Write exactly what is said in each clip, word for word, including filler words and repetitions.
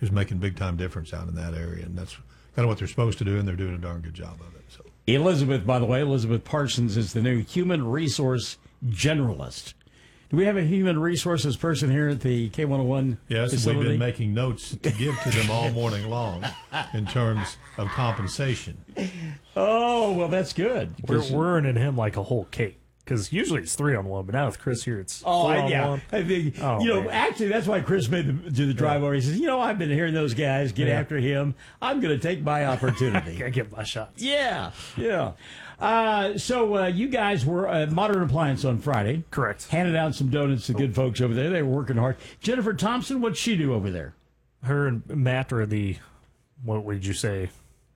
who's making big time difference out in that area, and that's kind of what they're supposed to do, and they're doing a darn good job of it. So Elizabeth, by the way, Elizabeth Parsons is the new human resource generalist. Do we have a human resources person here at the K one oh one yes, facility? We've been making notes to give to them all morning long in terms of compensation. Oh, well, that's good. We're, we're earning him like a whole cake. Because usually it's three on one, but now with Chris here, it's oh, four on yeah. one. I think, oh, you know, man. actually, that's why Chris made the, to the drive over. He says, you know, I've been hearing those guys get Yeah. after him. I'm going to take my opportunity. Gotta get my shots. Yeah, yeah. Uh, so uh, you guys were at Modern Appliance on Friday. Correct. Handed out some donuts to good folks over there. They were working hard. Jennifer Thompson, what'd she do over there? Her and Matt are the, what would you say?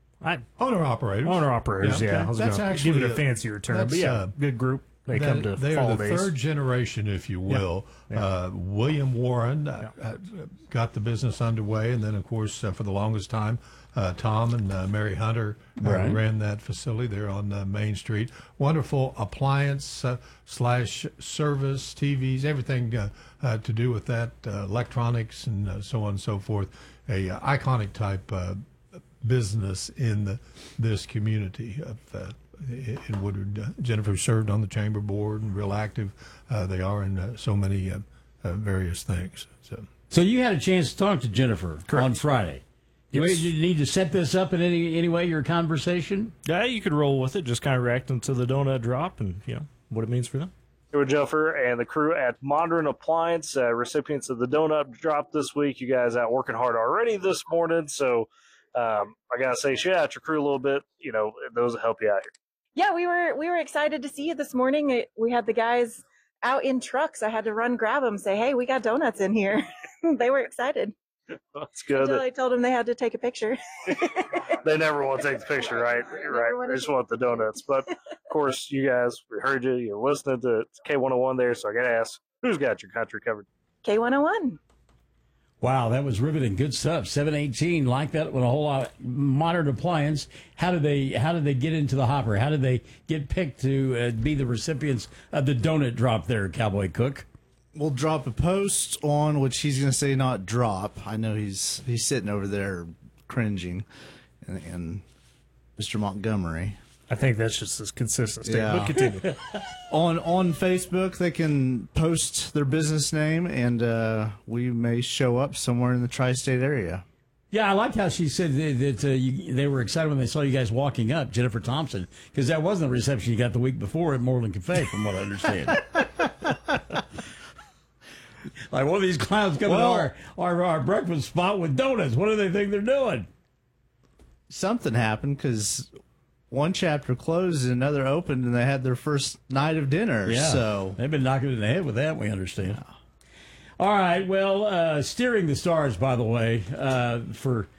I Owner operators. Owner operators, yeah. Yeah, I was that's gonna actually give it a a- fancier term, that's, but yeah, uh, good group. They That- come to they fall are the days. third generation, if you will. Yeah. Uh, William Warren uh, uh, got the business underway, and then, of course, uh, for the longest time, uh, Tom and uh, Mary Hunter uh, Right. ran that facility there on uh, Main Street. Wonderful appliance uh, slash service, T Vs, everything uh, uh, to do with that, uh, electronics and uh, so on and so forth. A uh, iconic type uh, business in the, this community of uh, in Woodward. Uh, Jennifer served on the chamber board and real active. Uh, they are in uh, so many uh, uh, various things. So So you had a chance to talk to Jennifer Correct. on Friday. Yes. Wait, did you need to set this up in any any way, your conversation? Yeah, you could roll with it, just kind of reacting to the donut drop and, you know, what it means for them. Here with Jennifer and the crew at Modern Appliance, uh, recipients of the donut drop this week. You guys out working hard already this morning, so um, I gotta say, shout out your crew a little bit. You know, those will help you out here. Yeah, we were we were excited to see you this morning. It- We had the guys out in trucks. I had to run grab them, say, "Hey, we got donuts in here." They were excited That's good. until I told them they had to take a picture. They never want to take the picture, right? Right. wanna They just take- want the donuts. But of course, you guys, we heard you. You're listening to K one oh one there, so I gotta ask, who's got your country covered? K one oh one. Wow, that was riveting. Good stuff. seven eighteen, like that with a whole lot of Modern Appliance. How did they how did they get into the hopper? How did they get picked to uh, be the recipients of the donut drop there, Cowboy Cook? We'll drop a post on which he's going to say not drop. I know he's he's sitting over there cringing, and, and Mister Montgomery. I think that's just as consistent. Yeah. But continue. on on Facebook, they can post their business name, and uh, we may show up somewhere in the tri-state area. Yeah, I like how she said that, that uh, you, they were excited when they saw you guys walking up, Jennifer Thompson, because that wasn't the reception you got the week before at Moreland Cafe, from what I understand. Like one of these clowns coming Well- to our, our, our breakfast spot with donuts. What do they think they're doing? Something happened because one chapter closed and another opened, and they had their first night of dinner. Yeah, So they've been knocking it in the head with that, we understand. All right, well, uh, steering the stars, by the way, uh, for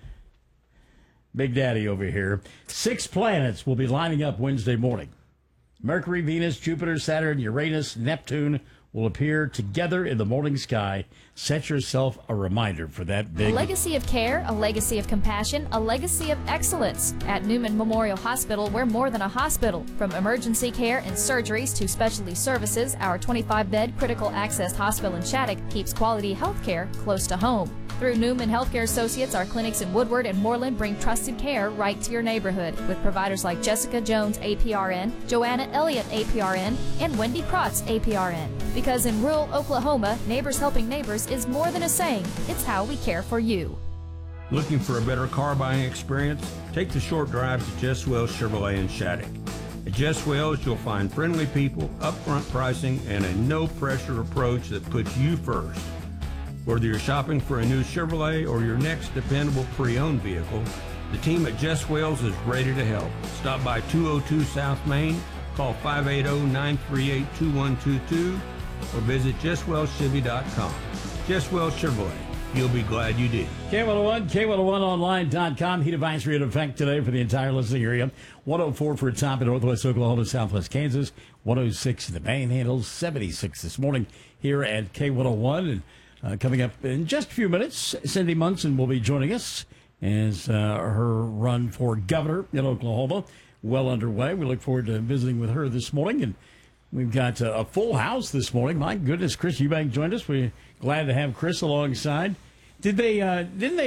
Big Daddy over here. Six planets will be lining up Wednesday morning. Mercury, Venus, Jupiter, Saturn, Uranus, Neptune will appear together in the morning sky. Set yourself a reminder for that A big... legacy of care, a legacy of compassion, a legacy of excellence. At Newman Memorial Hospital, we're more than a hospital. From emergency care and surgeries to specialty services, our twenty-five bed critical access hospital in Shattuck keeps quality health care close to home. Through Newman Healthcare Associates, our clinics in Woodward and Moreland bring trusted care right to your neighborhood with providers like Jessica Jones, A P R N, Joanna Elliott, A P R N, and Wendy Protz, A P R N. Because in rural Oklahoma, neighbors helping neighbors is more than a saying. It's how we care for you. Looking for a better car buying experience? Take the short drive to Jess Wells Chevrolet in Shattuck. At Jess Wells, you'll find friendly people, upfront pricing, and a no-pressure approach that puts you first. Whether you're shopping for a new Chevrolet or your next dependable pre-owned vehicle, the team at Jess Wells is ready to help. Stop by two oh two South Main, call five eight zero, nine three eight, two one two two, or visit jess wells chevy dot com. Jess Wells Chevrolet. You'll be glad you did. K one oh one, K one oh one online dot com. Heat advisory in effect today for the entire listening area. one oh four for a top in northwest Oklahoma, southwest Kansas. one oh six in the Panhandle, seventy-six this morning here at K one oh one. And uh, coming up in just a few minutes, Cindy Munson will be joining us as uh, her run for governor in Oklahoma well underway. We look forward to visiting with her this morning. And we've got a, a full house this morning. My goodness, Chris Eubank joined us. We're glad to have Chris alongside. Did they? Uh, didn't they?